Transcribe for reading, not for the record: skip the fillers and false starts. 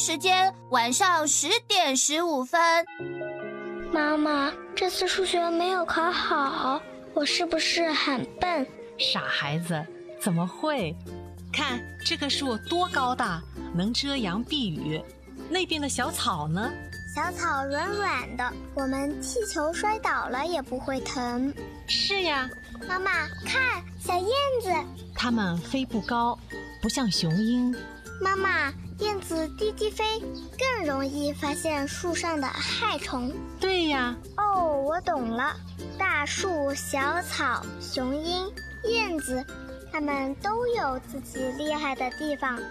时间晚上10点15分。 妈妈，这次数学没有考好，我是不是很笨？ 傻孩子，怎么会？看这个树多高大，能遮阳避雨。那边的小草呢？ 小草软软的，我们踢球摔倒了也不会疼。 是呀。 妈妈，看，小燕子。 它们飞不高，不像雄鹰。 妈妈，燕子低低飞，更容易发现树上的害虫。 对呀。 哦，我懂了。大树、小草、雄鹰、燕子，它们都有自己厉害的地方。